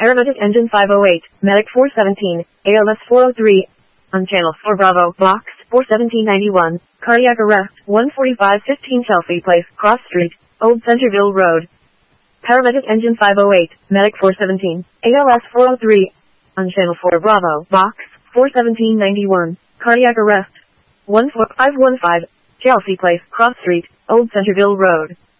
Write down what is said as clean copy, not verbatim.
Paramedic Engine 508, Medic 417, ALS 403. On Channel 4 Bravo, Box 41791, cardiac arrest, 14515 Chelsea Place, Cross Street, Old Centerville Road. Paramedic Engine 508, Medic 417, ALS 403. On Channel 4 Bravo, Box 41791, cardiac arrest, 14515, Chelsea Place, Cross Street, Old Centerville Road.